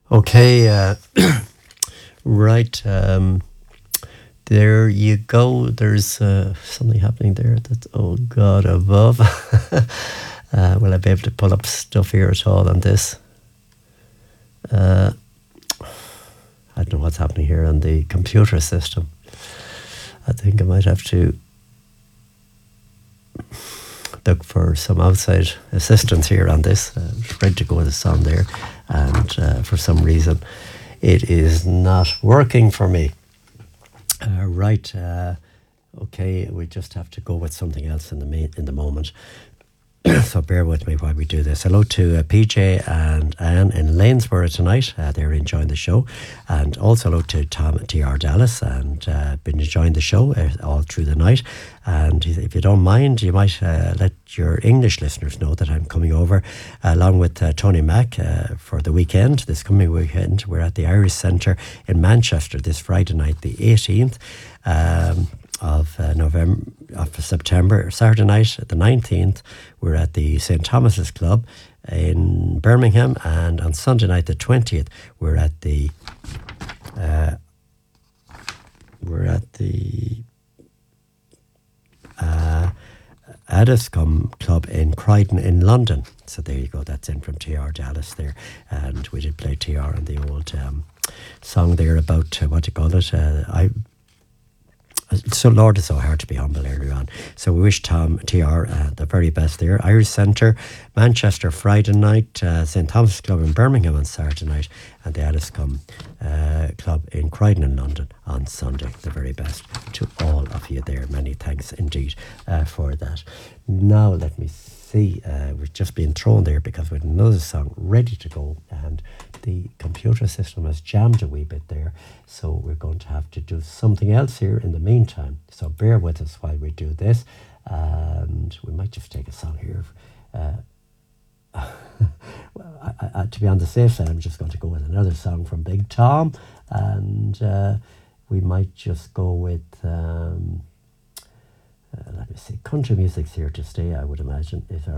Okay, right. There you go. There's something happening there. That's, oh God, above. Will I be able to pull up stuff here at all on this? Uh, I don't know what's happening here on the computer system. I think I might have to look for some outside assistance here on this. Ready to go with the song there, and for some reason, it is not working for me. Right. Okay, we just have to go with something else in the moment. So bear with me while we do this. Hello to PJ and Anne in Lanesborough tonight. They're enjoying the show. And also hello to Tom at TR Dallas, and been enjoying the show all through the night. And if you don't mind, you might let your English listeners know that I'm coming over along with Tony Mack for the weekend. This coming weekend, we're at the Irish Centre in Manchester this Friday night, the 18th. Of September. Saturday night, the 19th, we're at the St. Thomas's Club in Birmingham, and on Sunday night, the 20th, we're at the Addiscombe Club in Croydon in London. So there you go. That's in from TR Dallas there, and we did play TR on the old song there about what do you call it? So Lord, it's so hard to be humble earlier on. So we wish Tom TR the very best there. Irish Centre, Manchester Friday night, St. Thomas Club in Birmingham on Saturday night, and the Addiscombe Club in Croydon in London on Sunday. The very best to all of you there. Many thanks indeed for that. Now let me see. We've just been thrown there because we had another song ready to go, and the computer system has jammed a wee bit there, so we're going to have to do something else here in the meantime. So bear with us while we do this, and we might just take a song here. To be on the safe side, I'm just going to go with another song from Big Tom, and we might just go with let me see, country music's here to stay, I would imagine, if